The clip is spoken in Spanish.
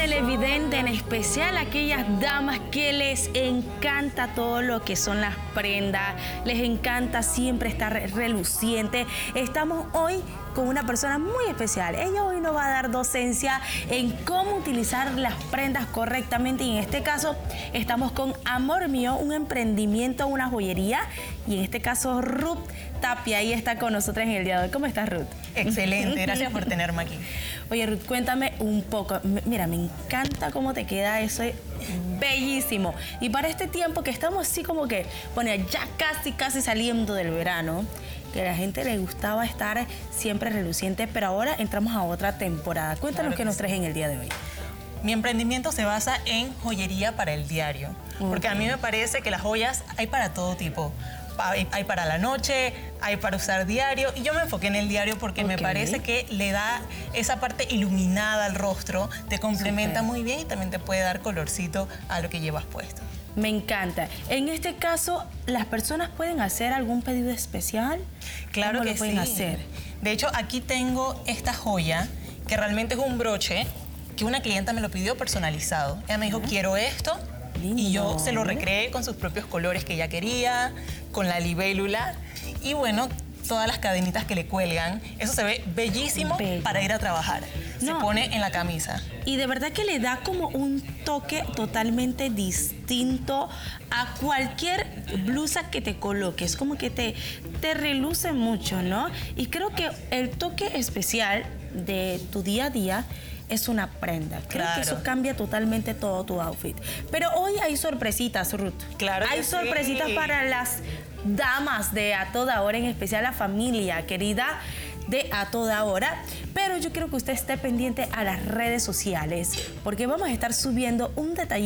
televidente, en especial aquellas damas que les encanta todo lo que son las prendas, les encanta siempre estar reluciente. Estamos hoy con una persona muy especial. Ella hoy nos va a dar docencia en cómo utilizar las prendas correctamente, y en este caso estamos con Amor Mío, un emprendimiento, una joyería, y en este caso Ruth Tapia, ahí está con nosotros en el día de hoy. ¿Cómo estás, Ruth? Excelente, gracias por tenerme aquí. Oye, Ruth, cuéntame un poco. Mira, me encanta cómo te queda eso, es bellísimo. Y para este tiempo que estamos así como que, bueno, ya casi saliendo del verano, que a la gente le gustaba estar siempre reluciente, pero ahora entramos a otra temporada. Cuéntanos qué nos traes en el día de hoy. Mi emprendimiento se basa en joyería para el diario, porque a mí me parece que las joyas hay para todo tipo. Hay para la noche, hay para usar diario, y yo me enfoqué en el diario porque me parece que le da esa parte iluminada al rostro, te complementa muy bien y también te puede dar colorcito a lo que llevas puesto. Me encanta. En este caso, ¿las personas pueden hacer algún pedido especial? Claro que lo pueden sí. hacer? De hecho, aquí tengo esta joya, que realmente es un broche, que una clienta me lo pidió personalizado. Ella me dijo, quiero esto. Lindo. Y yo se lo recreé con sus propios colores que ella quería, con la libélula y bueno, todas las cadenitas que le cuelgan. Eso se ve bellísimo para ir a trabajar. Se pone en la camisa. Y de verdad que le da como un toque totalmente distinto a cualquier blusa que te coloques. Como que te reluce mucho, ¿no? Y creo que el toque especial de tu día a día es una prenda. Creo que eso cambia totalmente todo tu outfit. Pero hoy hay sorpresitas, Ruth. Claro que hay sorpresitas para las damas de A Toda Hora, en especial la familia querida de A Toda Hora. Pero yo quiero que usted esté pendiente a las redes sociales, porque vamos a estar subiendo un detalle